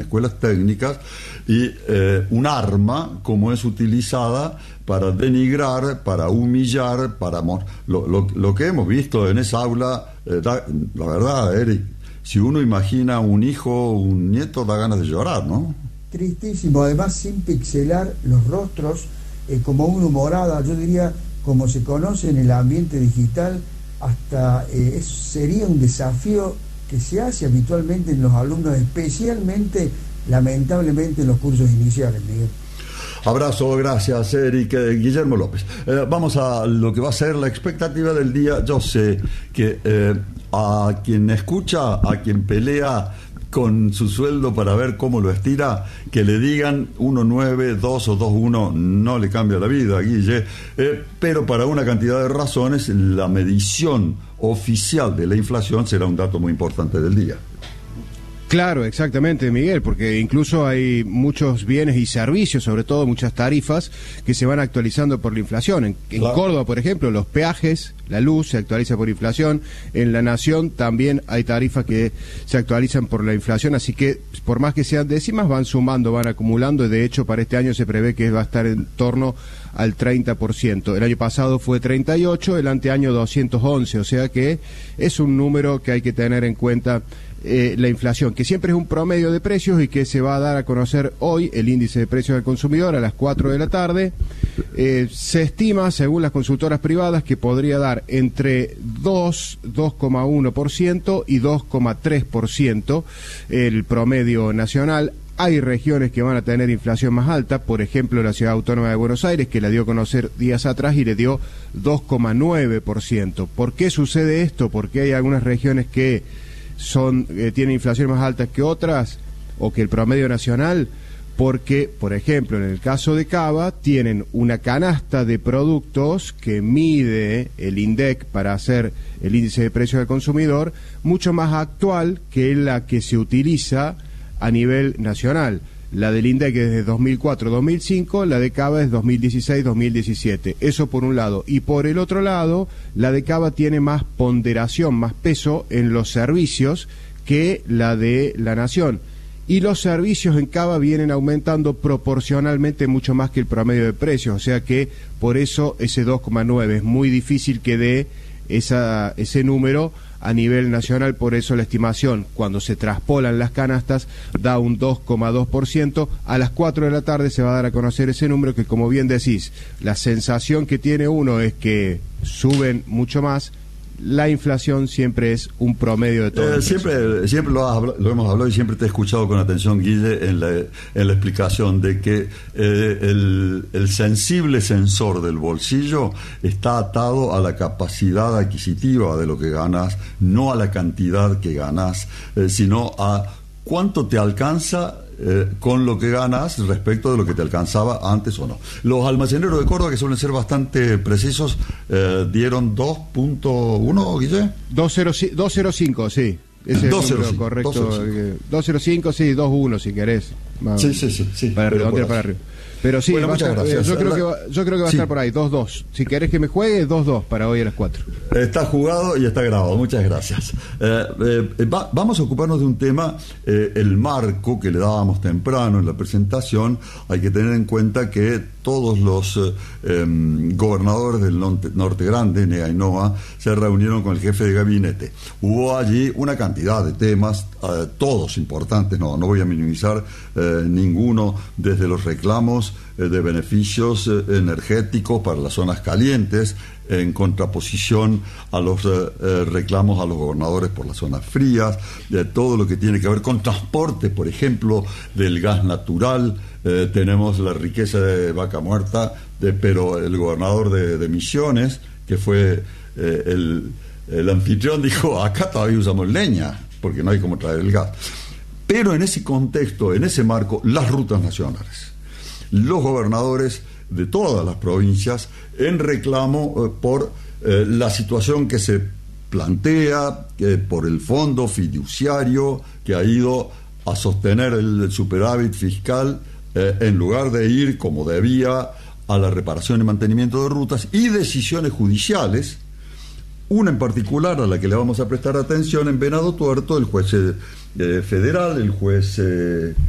escuelas técnicas, y un arma como es utilizada para denigrar, para humillar, lo que hemos visto en esa aula, la verdad, Eric, si uno imagina un hijo, un nieto, da ganas de llorar, ¿no? Tristísimo, además sin pixelar los rostros, como una humorada, yo diría, como se conoce en el ambiente digital, hasta sería un desafío que se hace habitualmente en los alumnos, especialmente, lamentablemente, en los cursos iniciales, Miguel. Abrazo, gracias, Eric. Guillermo López. Vamos a lo que va a ser la expectativa del día. Yo sé que a quien escucha, a quien pelea con su sueldo para ver cómo lo estira, que le digan 1,9, 2 o 2,1 no le cambia la vida, Guille, pero para una cantidad de razones la medición oficial de la inflación será un dato muy importante del día. Claro, exactamente, Miguel, porque incluso hay muchos bienes y servicios, sobre todo muchas tarifas, que se van actualizando por la inflación. En claro. Córdoba, por ejemplo, los peajes, la luz se actualiza por inflación. En La Nación también hay tarifas que se actualizan por la inflación, así que por más que sean décimas, van sumando, van acumulando, y de hecho para este año se prevé que va a estar en torno al 30%. El año pasado fue 38%, el anteaño 211%, o sea que es un número que hay que tener en cuenta. La inflación, que siempre es un promedio de precios y que se va a dar a conocer hoy, el índice de precios del consumidor a las 4 de la tarde. Se estima, según las consultoras privadas, que podría dar entre 2,1% y 2,3% el promedio nacional. Hay regiones que van a tener inflación más alta, por ejemplo la Ciudad Autónoma de Buenos Aires, que la dio a conocer días atrás y le dio 2,9%. ¿Por qué sucede esto? Porque hay algunas regiones que tienen inflación más alta que otras, o que el promedio nacional, porque, por ejemplo, en el caso de Cava, tienen una canasta de productos que mide el INDEC para hacer el índice de precios del consumidor, mucho más actual que la que se utiliza a nivel nacional. La del INDEC es de 2004-2005, la de Cava es 2016-2017. Eso por un lado. Y por el otro lado, la de Cava tiene más ponderación, más peso en los servicios que la de La Nación. Y los servicios en Cava vienen aumentando proporcionalmente mucho más que el promedio de precios. O sea que por eso ese 2,9 es muy difícil que dé ese número a nivel nacional. Por eso la estimación, cuando se traspolan las canastas, da un 2,2%. A las 4 de la tarde se va a dar a conocer ese número, que, como bien decís, la sensación que tiene uno es que suben mucho más. La inflación siempre es un promedio de todo. Siempre lo hemos hablado, y siempre te he escuchado con atención, Guille, en la explicación de que el sensible sensor del bolsillo está atado a la capacidad adquisitiva de lo que ganas, no a la cantidad que ganas, sino a cuánto te alcanza con lo que ganas respecto de lo que te alcanzaba antes o no. Los almaceneros de Córdoba, que suelen ser bastante precisos, dieron 2.1, Guille. 205, sí. Ese es el número correcto. 205, sí, 2.1 si querés. Sí. Para redondear para arriba. Pero sí, bueno, muchas gracias. Yo creo que va a estar por ahí, 2-2. Si querés que me juegue, 2-2 para hoy a las 4. Está jugado y está grabado, muchas gracias. Vamos a ocuparnos de un tema, el marco que le dábamos temprano en la presentación. Hay que tener en cuenta que todos los gobernadores del Norte Grande, NEA y NOA, se reunieron con el jefe de gabinete. Hubo allí una cantidad de temas, todos importantes, no voy a minimizar ninguno, desde los reclamos de beneficios energéticos para las zonas calientes, en contraposición a los reclamos a los gobernadores por las zonas frías, de todo lo que tiene que ver con transporte, por ejemplo, del gas natural. Tenemos la riqueza de Vaca Muerta, pero el gobernador de Misiones, que fue el anfitrión, dijo: acá todavía usamos leña, porque no hay cómo traer el gas. Pero en ese contexto, en ese marco, las rutas nacionales. Los gobernadores de todas las provincias en reclamo por la situación que se plantea, por el fondo fiduciario que ha ido a sostener el superávit fiscal, en lugar de ir, como debía, a la reparación y mantenimiento de rutas, y decisiones judiciales, una en particular a la que le vamos a prestar atención en Venado Tuerto, el juez federal, el juez